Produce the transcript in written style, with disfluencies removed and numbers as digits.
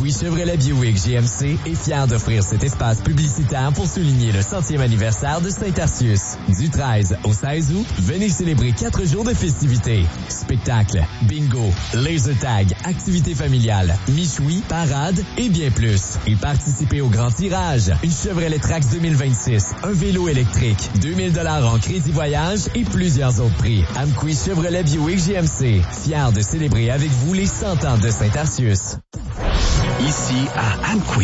Amqui Chevrolet Buick GMC est fier d'offrir cet espace publicitaire pour souligner le 100e anniversaire de Saint-Arcius. Du 13 au 16 août, venez célébrer 4 jours de festivités. Spectacles, bingo, laser tag, activités familiales, michoui, parade et bien plus. Et participez au grand tirage. Une Chevrolet Trax 2026, un vélo électrique, 2000 $ en crédit voyage et plusieurs autres prix. Amqui Chevrolet Buick GMC, fier de célébrer avec vous les 100 ans de Saint-Arcius. Ici à Amqui.